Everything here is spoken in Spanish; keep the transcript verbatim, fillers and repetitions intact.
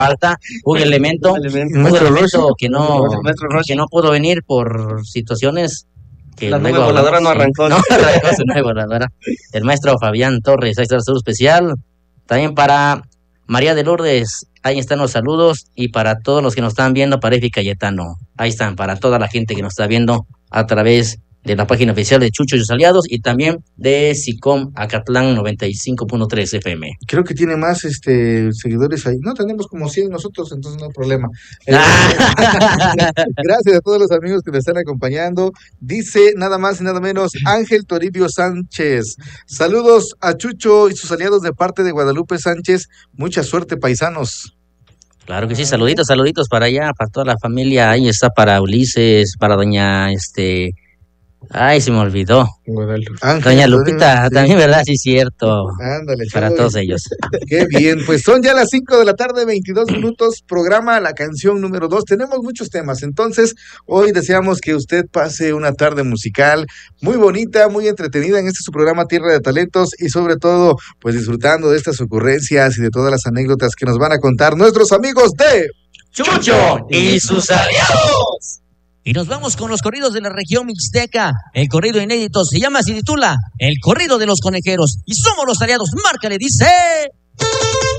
falta un elemento, elemento. un Maestro elemento Roshi. que no, Maestro Roshi. que no pudo venir por situaciones que La nube luego voladora hablamos, no arrancó. sí. No arrancó su nube voladora. El maestro Fabián Torres, ahí está el saludo especial. También para María de Lourdes, ahí están los saludos. Y para todos los que nos están viendo, para Efi Cayetano, ahí están, para toda la gente que nos está viendo a través de la página oficial de Chucho y sus aliados y también de SICOM Acatlán noventa y cinco punto tres F M. Creo que tiene más este seguidores ahí. No, tenemos como cien nosotros, entonces no hay problema. Eh, gracias a todos los amigos que me están acompañando. Dice nada más y nada menos Ángel Toribio Sánchez. Saludos a Chucho y sus aliados de parte de Guadalupe Sánchez. Mucha suerte, paisanos. Claro que sí, saluditos, saluditos para allá, para toda la familia. Ahí está para Ulises, para doña este... Ay, se me olvidó. Ángel, Doña Lupita, sí. También, ¿verdad? Sí, cierto. Ándale, para chavo. todos ellos. Qué bien, pues son ya las cinco de la tarde, veintidós minutos, programa La Canción número dos. Tenemos muchos temas, entonces hoy deseamos que usted pase una tarde musical muy bonita, muy entretenida en este su programa Tierra de Talentos y sobre todo, pues disfrutando de estas ocurrencias y de todas las anécdotas que nos van a contar nuestros amigos de Chucho y sus aliados. Y nos vamos con los corridos de la región mixteca. El corrido inédito se llama, se titula El corrido de los conejeros. Y somos los aliados. Márcale, dice...